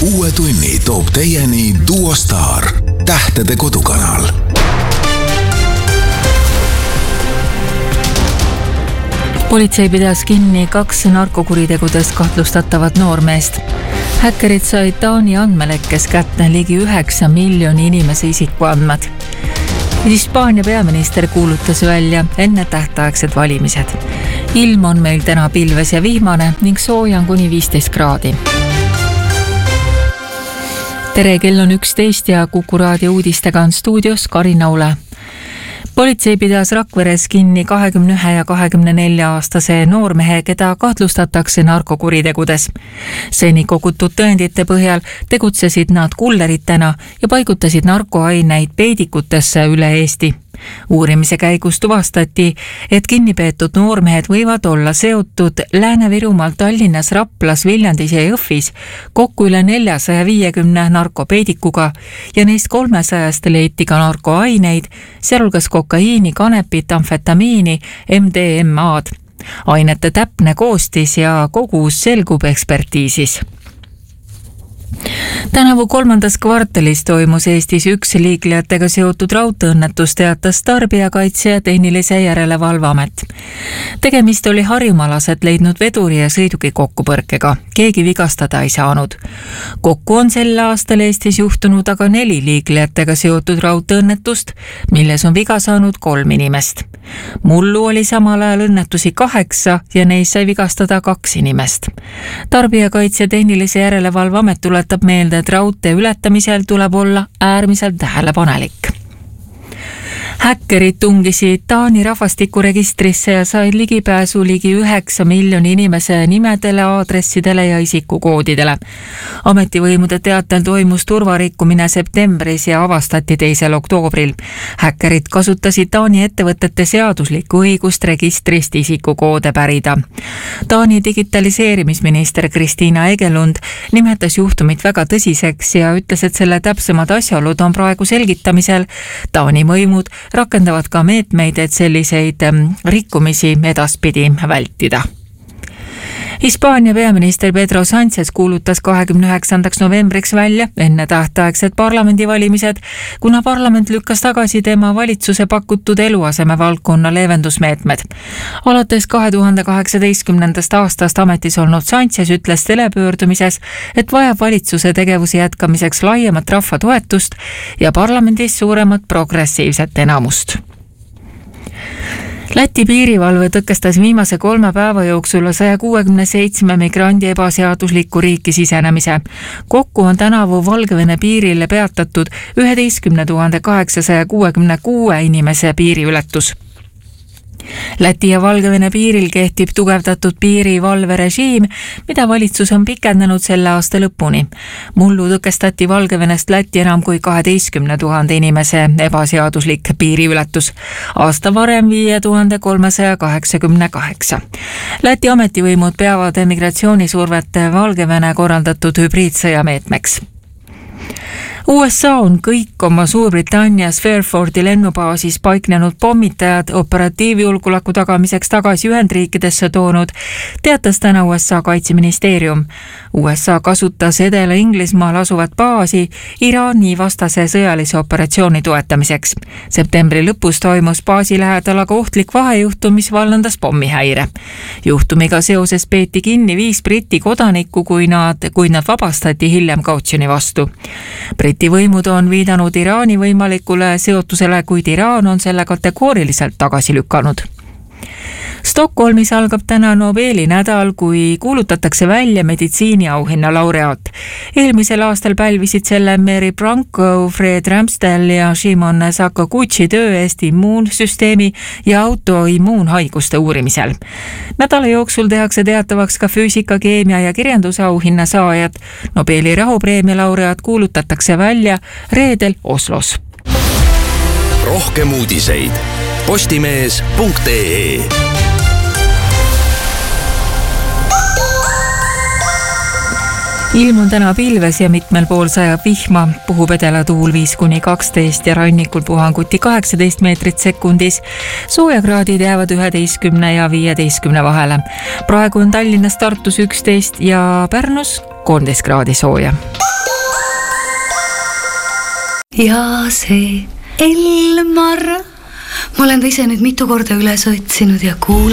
Uue tunni toob teieni Duo Star, tähtede kodukanal. Politsei pidas kinni 2 narkokuritegudes kahtlustatavat noormeest. Häkkerid said Taani andmelekkes kätte ligi 9 miljoni inimese isikuandmed. Hispaania peaminister kuulutas välja enne tähtaegsed valimised. Ilm on meil täna pilves ja vihmane ning sooja on kuni 15 kraadi. Tere, kell on 11 ja Kuku raadio uudistega on stuudios Karin Aule. Politsei pidas Rakveres kinni 21 ja 24-aastase noormehe, keda kahtlustatakse narkokuritegudes. Seni kogutud tõendite põhjal tegutsesid nad kulleritena ja paigutasid narkoaineid peedikutesse üle Eesti. Uurimise käigus tuvastati, et kinnipeetud noormehed võivad olla seotud Lääne-Virumaal, Tallinnas, Raplas, Viljandis ja Jõhvis kokku üle 450 narkopeedikuga ja neist 300 leiti ka narkoaineid, sealhulgas kokaiini, kanepit, amfetamiini, MDMA-d. Ainete täpne koostis ja kogus selgub ekspertiisis. Tänavu 3. kvartalis toimus Eestis 1 liiklejatega seotud raudteeõnnetus, teatas Tarbijakaitse ja Tehnilise Järelevalve Amet. Tegemist oli Harjumaalaset leidnud veduri ja sõiduki kokkupõrkega. Keegi vigastada ei saanud. Kokku on sel aastal Eestis juhtunud aga 4 liiklejatega seotud raudteeõnnetust, milles on viga saanud 3 inimest. Mullu oli samal ajal õnnetusi 8 ja neis sai vigastada 2 inimest. Tarbijakaitse ja Tehnilise Järelevalve Amet tuletab meelde, et raudtee ületamisel tuleb olla äärmiselt tähelepanelik. Häkkerid tungisid Taani rahvastikuregistrisse ja said ligipääsu ligi 9 miljoni inimese nimedele, aadressidele ja isikukoodidele. Ametivõimude teatel toimus turvarikkumine septembris ja avastati 2. oktoobril. Häkkerid kasutasid Taani ettevõtete seaduslikku õigust registrist isikukoode pärida. Taani digitaliseerimisminister Kristiina Egelund nimetas juhtumit väga tõsiseks ja ütles, et selle täpsemad asjaolud on praegu selgitamisel. Taani võimud rakendavad ka meetmeid, et selliseid rikkumisi edaspidi vältida. Hispaania peaminister Pedro Sánchez kuulutas 29. novembriks välja enne tähtaegsed parlamendivalimised, kuna parlament lükkas tagasi tema valitsuse pakutud eluaseme valdkonna leevendusmeetmed. Alates 2018. aastast ametis olnud Sánchez ütles telepöördumises, et vajab valitsuse tegevuse jätkamiseks laiemat rahva toetust ja parlamendis suuremat progressiivset enamust. Läti piirivalve tõkestas viimase 3 päeva jooksul 167 migrandi ebaseaduslikku riiki sisenemise. Kokku on tänavu Valgevene piirile peatatud 11 866 inimese piiriületus. Läti ja Valgevene piiril kehtib tugevdatud piirivalverežiim, mida valitsus on pikendanud selle aasta lõpuni. Mullu tõkestati Valgevenest Lätti enam kui 12 000 inimese ebaseaduslik piiriületus. Aasta varem 5388. Läti ametivõimud peavad emigratsioonisurvet Valgevene korraldatud hübriidsõjameetmeks. USA on kõik oma Suurbritannias Fairfordi lennubaasis paiknenud pommitajad operatiivjulgeoleku tagamiseks tagasi Ühendriikidesse toonud, teatas täna USA kaitseministeerium. USA kasutas Edela-Inglismaal asuvat baasi Iraani vastase sõjalise operatsiooni toetamiseks. Septembri lõpus toimus baasi lähedal aga ohtlik vahejuhtum, mis vallandas pommihäire. Juhtumiga seoses peeti kinni 5 Briti kodanikku, kui nad vabastati hiljem kautsjoni vastu. Briti võimud on viidanud Iraani võimalikule seotusele, kuid Iraan on selle kategooriliselt tagasi lükanud. Stockholmis algab täna Nobeli nädal, kui kuulutatakse välja meditsiiniauhinna laureaat. Eelmisel aastal pälvisid selle Mary Branco, Fred Ramsdell ja Shimon Sakaguchi töö eest immuunsüsteemi ja autoimmuunhaiguste uurimisel. Nädala jooksul tehakse teatavaks ka füüsika, keemia ja kirjandusauhinna saajad. Nobeli rahupreemia laureaat kuulutatakse välja reedel Oslos. Rohkem uudiseid postimees.ee. Ilm on täna pilves ja mitmel pool sajab vihma, puhub edelatuul 5–12 ja rannikul puhanguti 18 meetrit sekundis. Soojakraadid jäävad 11 ja 15 vahele. Praegu on Tallinnas, Tartus 11 ja Pärnus 13 kraadi sooja. Ja see Elmar, ma olen ta ise nüüd mitu korda üles otsinud ja kuulanud.